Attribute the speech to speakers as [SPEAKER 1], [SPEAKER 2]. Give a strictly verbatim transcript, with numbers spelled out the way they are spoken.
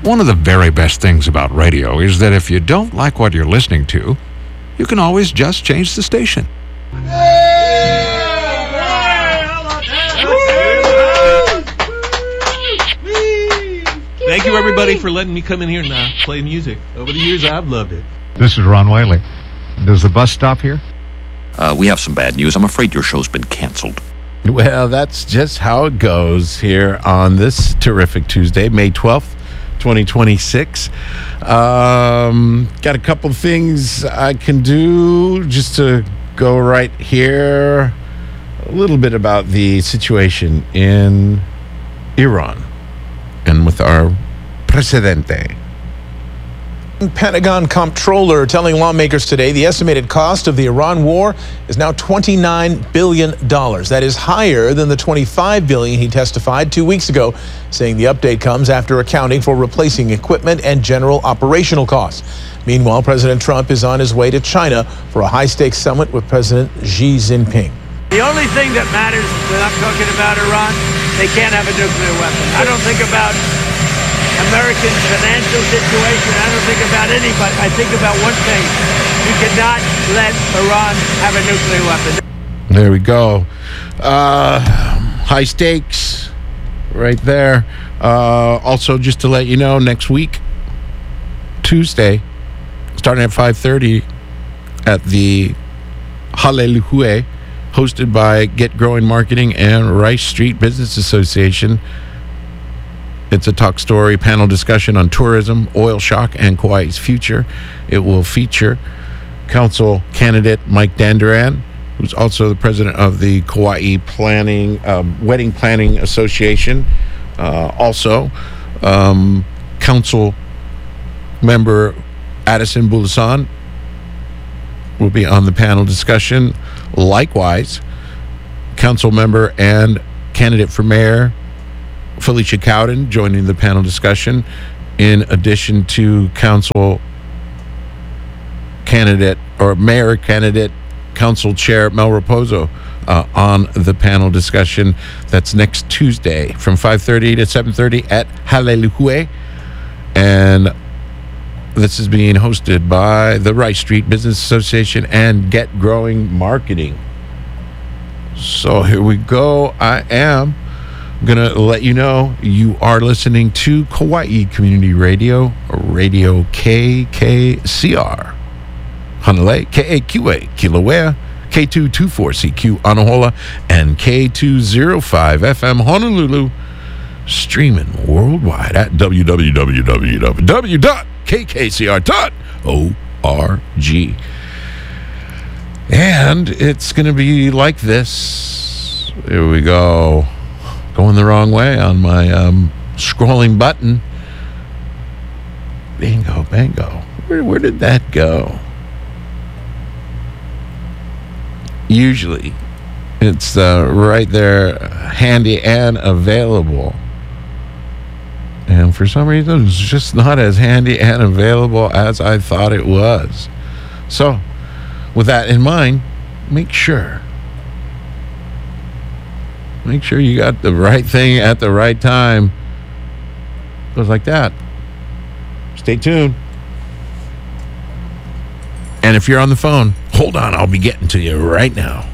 [SPEAKER 1] One of the very best things about radio is that if you don't like what you're listening to, you can always just change the station.
[SPEAKER 2] Thank you, everybody, for letting me come in here and uh, play music. Over the years, I've loved it.
[SPEAKER 3] This is Ron Wiley. Does the bus stop here?
[SPEAKER 4] Uh, we have some bad news. I'm afraid your show's been canceled.
[SPEAKER 5] Well, that's just how it goes here on this terrific Tuesday, May twelfth, twenty twenty-six. Um, got a couple of things I can do just to go right here. A little bit about the situation in Iran and with our presidente.
[SPEAKER 6] Pentagon comptroller telling lawmakers today the estimated cost of the Iran war is now twenty-nine billion dollars. That is higher than the twenty-five billion dollars he testified two weeks ago, saying the update comes after accounting for replacing equipment and general operational costs. Meanwhile, President Trump is on his way to China for a high-stakes summit with President Xi Jinping.
[SPEAKER 7] The only thing that matters when I'm talking about Iran, they can't have a nuclear weapon. I don't think about American financial situation. I don't think about anybody. I think about one thing. You cannot let Iran have a nuclear weapon.
[SPEAKER 5] There we go. Uh, high stakes right there. Uh, also, just to let you know, next week, Tuesday, starting at five thirty at the Hallelujah, hosted by Get Growing Marketing and Rice Street Business Association. It's a talk story panel discussion on tourism, oil shock, and Kauai's future. It will feature council candidate Mike Danduran, who's also the president of the Kauai Planning um, Wedding Planning Association. Uh, also, um, council member Addison Bulasan will be on the panel discussion. Likewise, council member and candidate for mayor Felicia Cowden joining the panel discussion, in addition to council candidate or mayor candidate council chair Mel Raposo uh, on the panel discussion. That's next Tuesday from five thirty to seven thirty at Hallelujah, and this is being hosted by the Rice Street Business Association and Get Growing Marketing. So here we go. I am going to let you know you are listening to Kauai Community Radio, Radio K K C R, Hanalei, K A Q A, Kilauea, K two twenty-four C Q, Anahola, and K two oh five F M, Honolulu, streaming worldwide at w w w dot k k c r dot org. And it's going to be like this. Here we go. Going the wrong way on my um, scrolling button. Bingo, bingo. Where, where did that go? Usually, it's uh, right there, handy and available. And for some reason, it's just not as handy and available as I thought it was. So, with that in mind, make sure Make sure you got the right thing at the right time. Goes like that. Stay tuned. And if you're on the phone, hold on, I'll be getting to you right now.